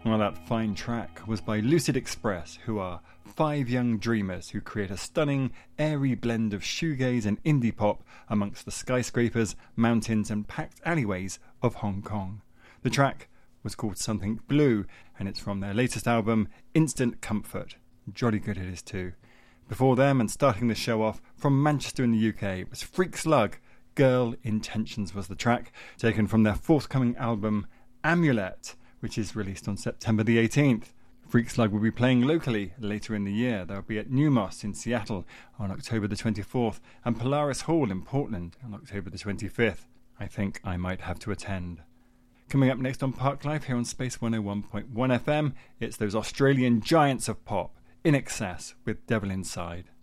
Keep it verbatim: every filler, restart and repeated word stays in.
Well, that fine track was by Lucid Express, who are five young dreamers who create a stunning, airy blend of shoegaze and indie pop amongst the skyscrapers, mountains and packed alleyways of Hong Kong. The track was called Something Blue, and it's from their latest album, Instant Comfort. Jolly good it is too. Before them, and starting the show off, from Manchester in the U K, it was Freak Slug. Girl Intentions was the track, taken from their forthcoming album, Amulet, which is released on September the eighteenth. Freak Slug will be playing locally later in the year. They'll be at Newmoss in Seattle on October the twenty-fourth and Polaris Hall in Portland on October the twenty-fifth. I think I might have to attend. Coming up next on Park Life here on Space one oh one point one F M, it's those Australian giants of pop, In Excess with Devil Inside.